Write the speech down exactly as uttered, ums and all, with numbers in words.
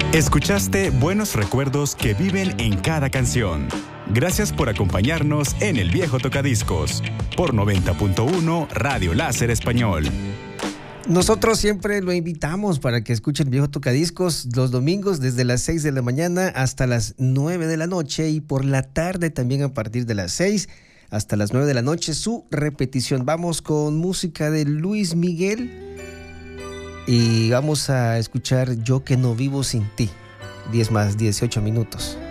Escuchaste buenos recuerdos que viven en cada canción. Gracias por acompañarnos en El Viejo Tocadiscos por noventa punto uno Radio Láser Español. Nosotros siempre lo invitamos para que escuchen El Viejo Tocadiscos los domingos desde las seis de la mañana hasta las nueve de la noche y por la tarde también a partir de las seis hasta las nueve de la noche su repetición. Vamos con música de Luis Miguel y vamos a escuchar Yo que no vivo sin ti. diez más dieciocho minutos.